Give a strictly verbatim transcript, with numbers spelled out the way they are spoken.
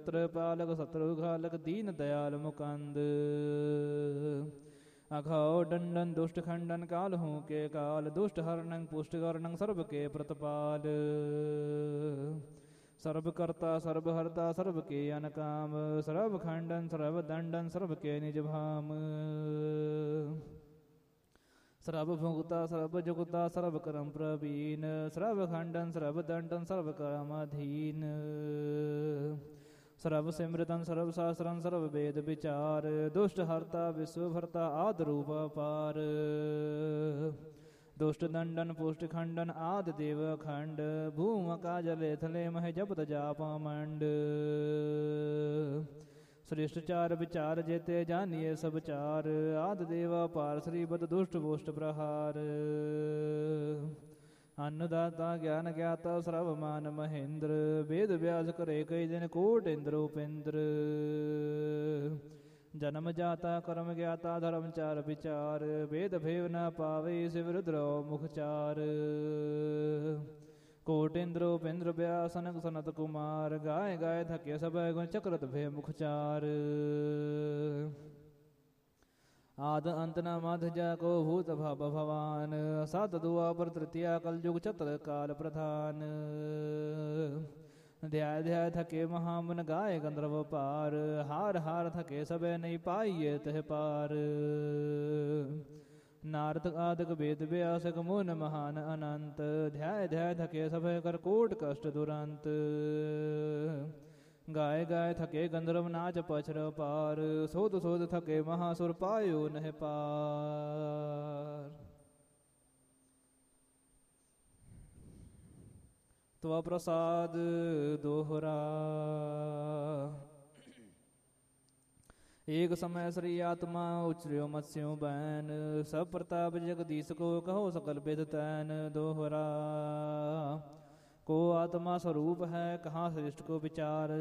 पालक शत्रु घालक दीन दयाल मुकंद। अघाओ दंडन दुष्ट खंडन काल हूँ के काल दुष्ट हरणं पुष्ट कर्णं सर्व के प्रतपाल। सर्व कर्ता सर्व हरता सर्व के अनकाम सर्व खंडन सर्व दंडन सर्व के निज भाम। सर्व भुगता सर्व जुगता सर्व कर्म प्रवीण सर्व खंडन सर्व दंडन सर्व कर्म अधीन। सर्व सिमृतन सर्व शास्त्रन सर्व वेद विचार दुष्ट हरता विश्व भरता आद रूप अपार। दुष्ट दंडन पुष्ट खंडन आदि देव खंड भूम का जले थले मह जपत जाप मंड। श्रेष्ठ चार विचार जेते जानिए सब चार आदि देवा पार श्री बद दुष्ट पुष्ट प्रहार। अन्नदाता ज्ञान ज्ञाता सर्वमान महेंद्र वेद व्यास करे कई दिन कोट इंद्र उपेंद्र। जन्म जाता कर्म ज्ञाता धर्म चार विचार वेद भेव न पावे शिव रुद्र मुखचार। कोट इंद्र उपेंद्र व्यास सनक सनत कुमार गाय गाय थके सब गुण चक्रत भे मुखचार। आद अंत न मध जाको भूत भव भवान सात दुआ पर तृतीया कल युग चतर काल प्रधान। ध्याय ध्याय थके महामुन गाय गंधर्व पार हार हार थके सबे नहीं पाइये तह पार। नारद आदक वेद व्यासक मुन महान अनंत ध्याय ध्याय थके सभय कर कोट कष्ट दुरंत। गाय गाय थके गंधर्व नाच पछर पार सोध सोध थके महासुर पायो नह पार। त्व प्रसाद दोहरा। एक समय श्री आत्मा उचर्यो मत्स्यो बैन सब प्रताप जगदीश को कहो सकल वेद तैन। दोहरा को आत्मा स्वरूप है कहाँ श्रेष्ठ को विचार